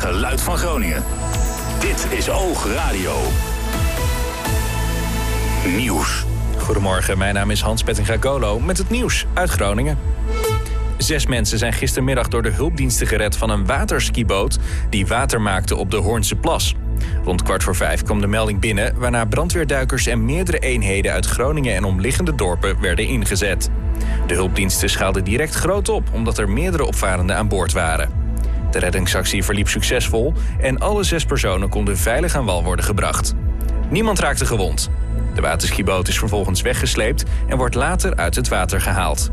geluid van Groningen. Dit is Oog Radio. Nieuws. Goedemorgen, mijn naam is Hans Pettinga-Golo met het nieuws uit Groningen. 6 mensen zijn gistermiddag door de hulpdiensten gered van een waterskiboot die water maakte op de Hoornse Plas. Rond 4:15 kwam de melding binnen, waarna brandweerduikers en meerdere eenheden uit Groningen en omliggende dorpen werden ingezet. De hulpdiensten schaalden direct groot op, omdat er meerdere opvarenden aan boord waren. De reddingsactie verliep succesvol en alle 6 personen konden veilig aan wal worden gebracht. Niemand raakte gewond. De waterskiboot is vervolgens weggesleept en wordt later uit het water gehaald.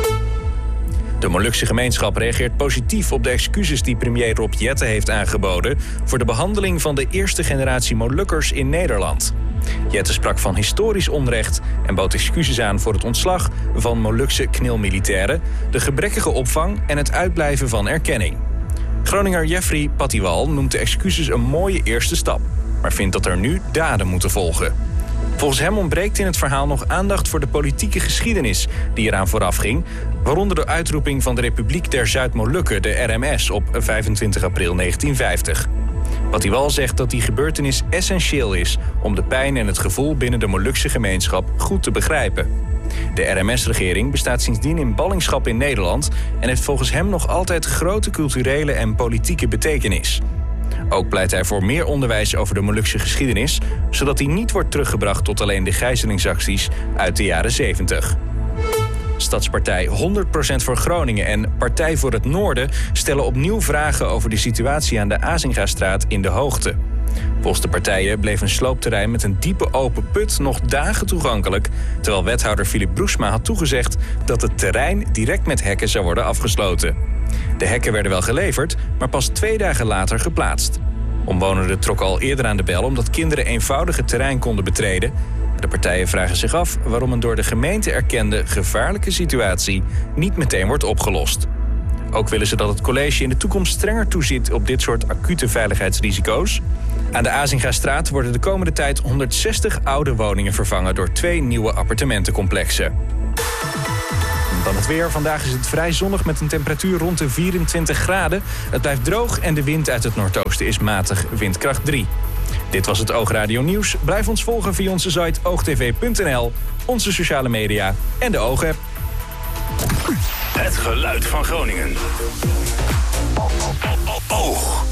De Molukse gemeenschap reageert positief op de excuses die premier Rob Jetten heeft aangeboden voor de behandeling van de eerste generatie Molukkers in Nederland. Jetten sprak van historisch onrecht en bood excuses aan voor het ontslag van Molukse knilmilitairen, de gebrekkige opvang en het uitblijven van erkenning. Groninger Jeffrey Pattiwal noemt de excuses een mooie eerste stap, maar vindt dat er nu daden moeten volgen. Volgens hem ontbreekt in het verhaal nog aandacht voor de politieke geschiedenis die eraan vooraf ging, waaronder de uitroeping van de Republiek der Zuid-Molukken, de RMS, op 25 april 1950. Pattiwal zegt dat die gebeurtenis essentieel is om de pijn en het gevoel binnen de Molukse gemeenschap goed te begrijpen. De RMS-regering bestaat sindsdien in ballingschap in Nederland en heeft volgens hem nog altijd grote culturele en politieke betekenis. Ook pleit hij voor meer onderwijs over de Molukse geschiedenis, zodat die niet wordt teruggebracht tot alleen de gijzelingsacties uit de jaren 70. Stadspartij 100% voor Groningen en Partij voor het Noorden stellen opnieuw vragen over de situatie aan de Azingastraat in de Hoogte. Volgens de partijen bleef een sloopterrein met een diepe open put nog dagen toegankelijk, terwijl wethouder Philip Broesma had toegezegd dat het terrein direct met hekken zou worden afgesloten. De hekken werden wel geleverd, maar pas 2 dagen later geplaatst. Omwonenden trokken al eerder aan de bel omdat kinderen eenvoudig het terrein konden betreden. De partijen vragen zich af waarom een door de gemeente erkende gevaarlijke situatie niet meteen wordt opgelost. Ook willen ze dat het college in de toekomst strenger toeziet op dit soort acute veiligheidsrisico's. Aan de Azingastraat worden de komende tijd 160 oude woningen vervangen door 2 nieuwe appartementencomplexen. Dan het weer. Vandaag is het vrij zonnig met een temperatuur rond de 24 graden. Het blijft droog en de wind uit het noordoosten is matig, windkracht 3. Dit was het Oogradio Nieuws. Blijf ons volgen via onze site oogtv.nl, onze sociale media en de Oog-app. Het geluid van Groningen. Oog.